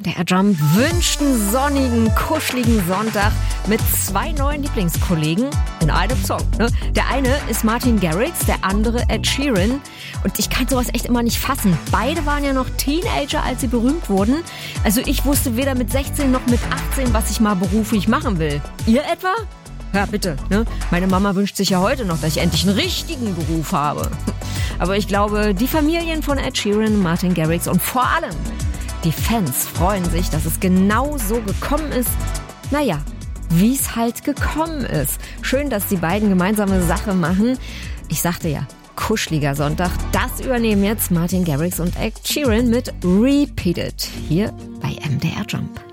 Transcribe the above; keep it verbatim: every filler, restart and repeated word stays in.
M D R Jump wünscht einen sonnigen, kuscheligen Sonntag mit zwei neuen Lieblingskollegen in einem Song. Ne? Der eine ist Martin Garrix, der andere Ed Sheeran. Und ich kann sowas echt immer nicht fassen. Beide waren ja noch Teenager, als sie berühmt wurden. Also ich wusste weder mit sechzehn noch mit achtzehn, was ich mal beruflich machen will. Ihr etwa? Ja, bitte. Ne? Meine Mama wünscht sich ja heute noch, dass ich endlich einen richtigen Beruf habe. Aber ich glaube, die Familien von Ed Sheeran, Martin Garrix und vor allem die Fans freuen sich, dass es genau so gekommen ist. Naja, wie es halt gekommen ist. Schön, dass die beiden gemeinsame Sache machen. Ich sagte ja, kuscheliger Sonntag. Das übernehmen jetzt Martin Garrix und Ed Sheeran mit Repeat It hier bei M D R Jump.